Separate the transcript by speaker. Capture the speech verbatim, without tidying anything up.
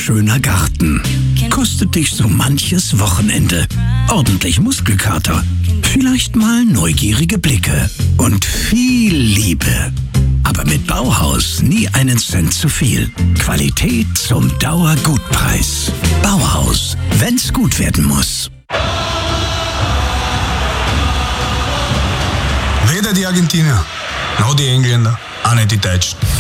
Speaker 1: schöner Garten. Kostet dich so manches Wochenende. Ordentlich Muskelkater. Vielleicht mal neugierige Blicke. Und viel Liebe. Aber mit Bauhaus nie einen Cent zu viel. Qualität zum Dauergutpreis. Bauhaus, wenn's gut werden muss.
Speaker 2: Weder die Argentinier, noch die Engländer, auch nicht die Deutschen.